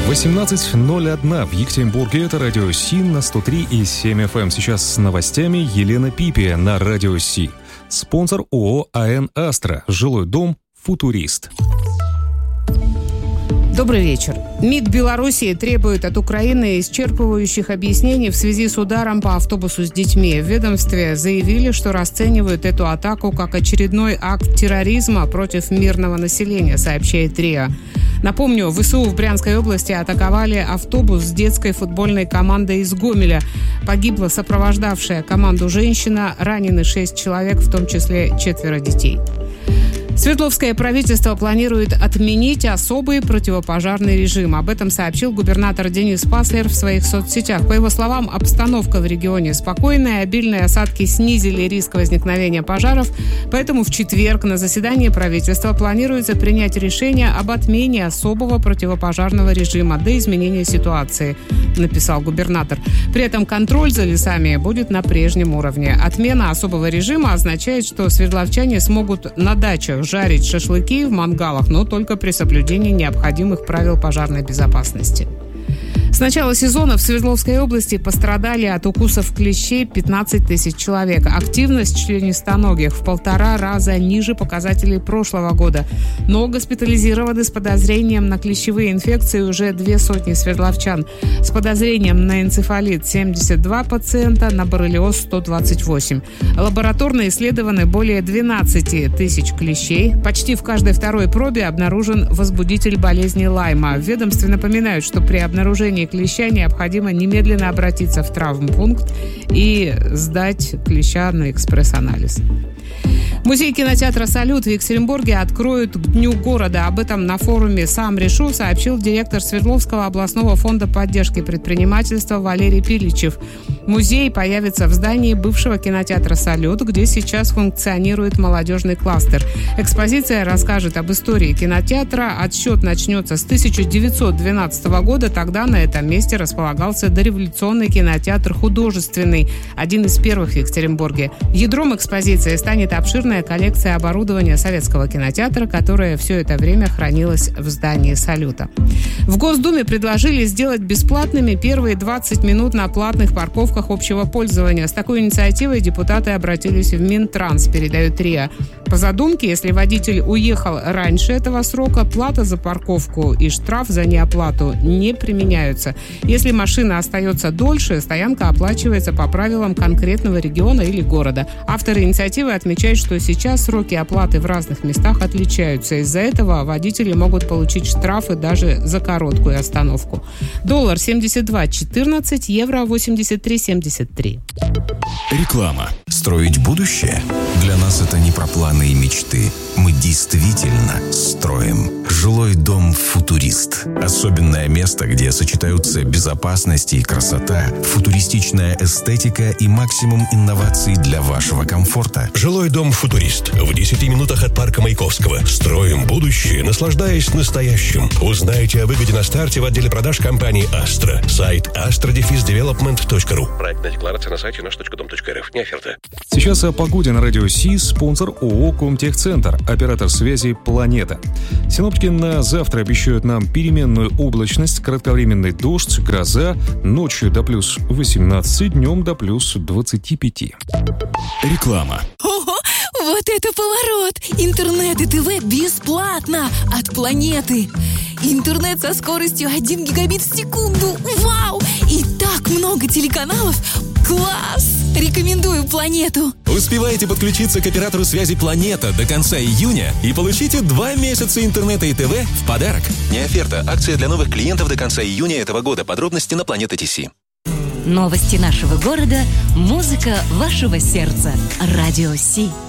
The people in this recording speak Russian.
18:01 в Екатеринбурге. Это радио Си на 103,7 FM. Сейчас с новостями Елена Пипи на радио Си. Спонсор ООО АН «Астра». Жилой дом «Футурист». Добрый вечер. МИД Белоруссии требует от Украины исчерпывающих объяснений в связи с ударом по автобусу с детьми. В ведомстве заявили, что расценивают эту атаку как очередной акт терроризма против мирного населения, сообщает РИА. Напомню, ВСУ в Брянской области атаковали автобус с детской футбольной командой из Гомеля. Погибла сопровождавшая команду женщина, ранены 6 человек, в том числе 4 детей. Свердловское правительство планирует отменить особый противопожарный режим. Об этом сообщил губернатор Денис Паслер в своих соцсетях. По его словам, обстановка в регионе спокойная, обильные осадки снизили риск возникновения пожаров, поэтому в четверг на заседании правительства планируется принять решение об отмене особого противопожарного режима до изменения ситуации, написал губернатор. При этом контроль за лесами будет на прежнем уровне. Отмена особого режима означает, что свердловчане смогут на дачах жарить шашлыки в мангалах, но только при соблюдении необходимых правил пожарной безопасности. С начала сезона в Свердловской области пострадали от укусов клещей 15 тысяч человек. Активность членистоногих в 1,5 раза ниже показателей прошлого года. Но госпитализированы с подозрением на клещевые инфекции уже 200 свердловчан. С подозрением на энцефалит 72 пациента, на боррелиоз 128. Лабораторно исследованы более 12 тысяч клещей. Почти в каждой второй пробе обнаружен возбудитель болезни Лайма. В ведомстве напоминают, что при обнаружении клеща необходимо немедленно обратиться в травмпункт и сдать клеща на экспресс-анализ. Музей кинотеатра «Салют» в Екатеринбурге откроют к Дню города. Об этом на форуме «Сам решу» сообщил директор Свердловского областного фонда поддержки предпринимательства Валерий Пиличев. Музей появится в здании бывшего кинотеатра «Салют», где сейчас функционирует молодежный кластер. Экспозиция расскажет об истории кинотеатра. Отсчет начнется с 1912 года. Тогда на этом месте располагался дореволюционный кинотеатр «Художественный», один из первых в Екатеринбурге. Ядром экспозиции станет обширная коллекция оборудования советского кинотеатра, которая все это время хранилась в здании «Салюта». В Госдуме предложили сделать бесплатными первые 20 минут на платных парковках общего пользования. С такой инициативой депутаты обратились в Минтранс, передает РИА. По задумке, если водитель уехал раньше этого срока, плата за парковку и штраф за неоплату не применяются. Если машина остается дольше, стоянка оплачивается по правилам конкретного региона или города. Авторы инициативы отмечают, что сейчас сроки оплаты в разных местах отличаются. Из-за этого водители могут получить штрафы даже за короткую остановку. Доллар 72.14, евро 83.73. Реклама. Строить будущее? Для нас это не про планы и мечты. Мы действительно строим. Жилой дом «Футурист». Особенное место, где сочетаются безопасность и красота, футуристичная эстетика и максимум инноваций для вашего комфорта. Жилой дом «Футурист». В 10 минутах от парка Маяковского. Строим будущее, наслаждаясь настоящим. Узнайте о выгоде на старте в отделе продаж компании «Астра». Сайт astra-development.ru. Проектная декларация на сайте наш.дом.рф. Не оферта. Сейчас о погоде на радио Си. Спонсор ООО «Комтехцентр». Оператор связи «Планета». Синоптики на завтра обещают нам переменную облачность, кратковременный дождь, гроза, ночью до плюс 18, днем до плюс 25. Реклама. Ого, вот это поворот! Интернет и ТВ бесплатно от «Планеты». Интернет со скоростью 1 гигабит в секунду. Вау! И так много телеканалов. Класс! Рекомендую «Планету». Успевайте подключиться к оператору связи «Планета» до конца июня и получите 2 месяца интернета и ТВ в подарок. Не оферта. Акция для новых клиентов до конца июня этого года. Подробности на Планета.ТС. Новости нашего города, музыка вашего сердца. Радио Си.